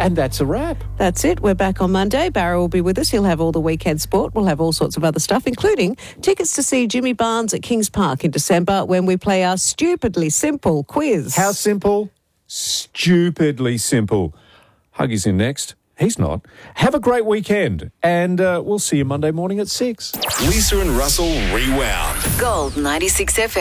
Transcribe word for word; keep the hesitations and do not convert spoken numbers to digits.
And that's a wrap. That's it. We're back on Monday. Barra will be with us. He'll have all the weekend sport. We'll have all sorts of other stuff, including tickets to see Jimmy Barnes at Kings Park in December when we play our stupidly simple quiz. How simple? Stupidly simple. Huggy's in next. He's not. Have a great weekend, and uh, we'll see you Monday morning at six. Lisa and Russell Rewound. Gold ninety-six F M.